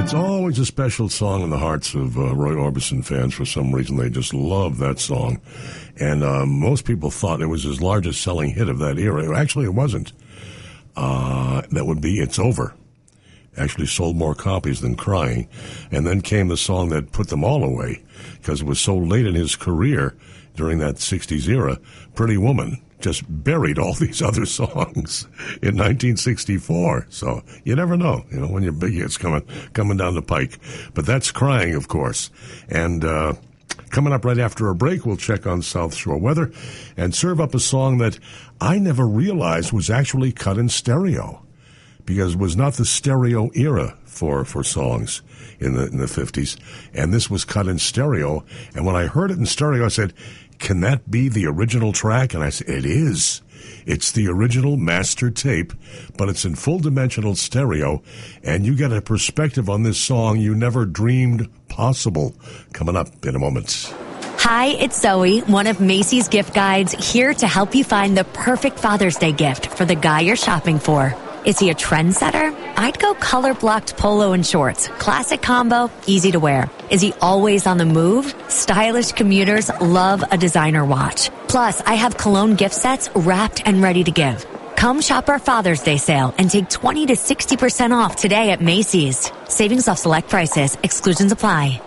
It's always a special song in the hearts of Roy Orbison fans. For some reason, they just love that song. And most people thought it was his largest selling hit of that era. Actually, it wasn't. That would be It's Over. Actually sold more copies than Crying. And then came the song that put them all away, because it was so late in his career during that 60s era, Pretty Woman. Just buried all these other songs in 1964. So you never know, when your big hit's coming down the pike. But that's Crying, of course. And coming up right after a break, we'll check on South Shore weather and serve up a song that I never realized was actually cut in stereo, because it was not the stereo era for songs in the 50s. And this was cut in stereo. And when I heard it in stereo, I said, can that be the original track? And I said, it is. It's the original master tape, but it's in full-dimensional stereo, and you get a perspective on this song you never dreamed possible. Coming up in a moment. Hi, it's Zoe, one of Macy's gift guides, here to help you find the perfect Father's Day gift for the guy you're shopping for. Is he a trendsetter? I'd go color-blocked polo and shorts. Classic combo, easy to wear. Is he always on the move? Stylish commuters love a designer watch. Plus, I have cologne gift sets wrapped and ready to give. Come shop our Father's Day sale and take 20 to 60% off today at Macy's. Savings off select prices. Exclusions apply.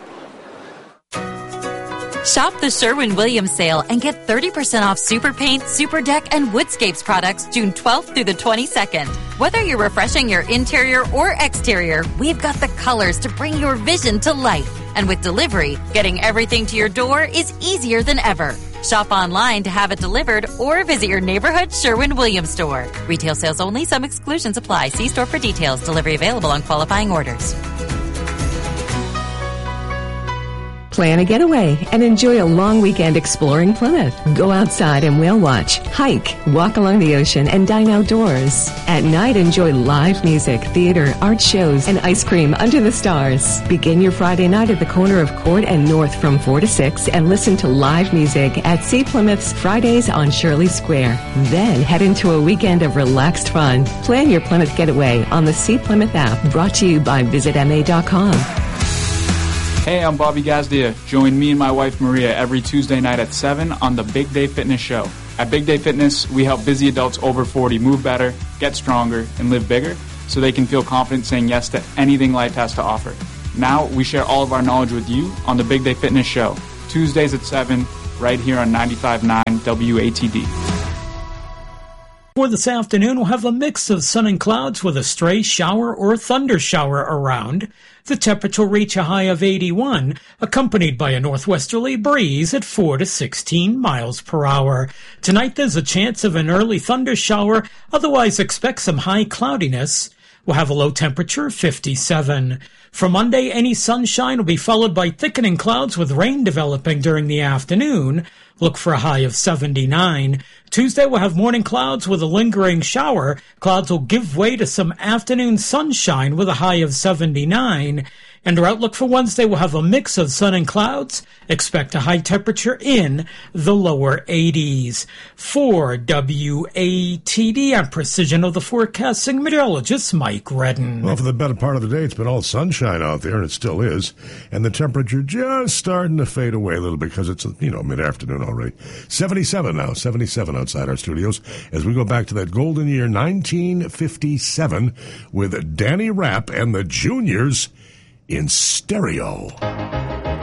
Shop the Sherwin-Williams sale and get 30% off Super Paint, Super Deck, and Woodscapes products June 12th through the 22nd. Whether you're refreshing your interior or exterior, we've got the colors to bring your vision to life. And with delivery, getting everything to your door is easier than ever. Shop online to have it delivered or visit your neighborhood Sherwin-Williams store. Retail sales only. Some exclusions apply. See store for details. Delivery available on qualifying orders. Plan a getaway and enjoy a long weekend exploring Plymouth. Go outside and whale watch, hike, walk along the ocean, and dine outdoors. At night, enjoy live music, theater, art shows, and ice cream under the stars. Begin your Friday night at the corner of Court and North from 4 to 6 and listen to live music at Sea Plymouth's Fridays on Shirley Square. Then head into a weekend of relaxed fun. Plan your Plymouth getaway on the Sea Plymouth app, brought to you by VisitMA.com. Hey, I'm Bobby Gazdia. Join me and my wife Maria every Tuesday night at 7 on the Big Day Fitness Show. At Big Day Fitness, we help busy adults over 40 move better, get stronger, and live bigger so they can feel confident saying yes to anything life has to offer. Now, we share all of our knowledge with you on the Big Day Fitness Show, Tuesdays at 7, right here on 95.9 WATD. For this afternoon, we'll have a mix of sun and clouds with a stray shower or thunder shower around. The temperature will reach a high of 81, accompanied by a northwesterly breeze at 4 to 16 miles per hour. Tonight, there's a chance of an early thunder shower. Otherwise, expect some high cloudiness. We'll have a low temperature of 57. For Monday, any sunshine will be followed by thickening clouds with rain developing during the afternoon. Look for a high of 79. Tuesday, we'll have morning clouds with a lingering shower. Clouds will give way to some afternoon sunshine with a high of 79. And our outlook for Wednesday will have a mix of sun and clouds. Expect a high temperature in the lower 80s. For WATD, I'm Precision of the Forecasting meteorologist Mike Redden. Well, for the better part of the day, it's been all sunshine out there, and it still is. And the temperature just starting to fade away a little bit because it's, mid-afternoon already. 77 now, 77 outside our studios as we go back to that golden year 1957 with Danny Rapp and the Juniors in stereo.